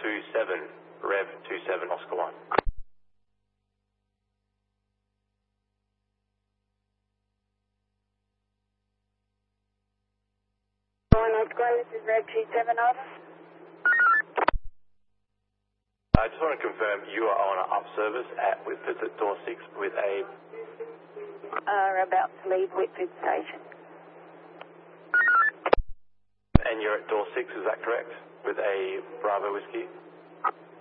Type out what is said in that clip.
27, Rev 27, Oscar 1. Oscar 1, this is Rev 27, over. I just want to confirm you are on an up service with door 6 with a... About to leave Whitford Station. And you're at door 6, is that correct? With a Bravo whiskey?